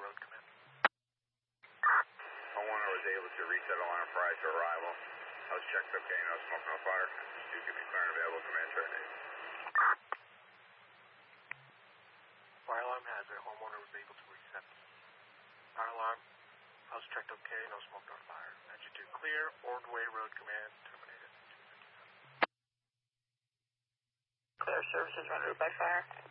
Road Command. Homeowner was able to reset alarm prior to arrival. House checked okay, no smoke, no fire. Do give me clear and available command terminated. Fire alarm hazard, homeowner was able to reset. Fire alarm, house checked okay, no smoke, no fire. Engine 2 clear, Ordway Road Command terminated. Clear, services rendered by fire.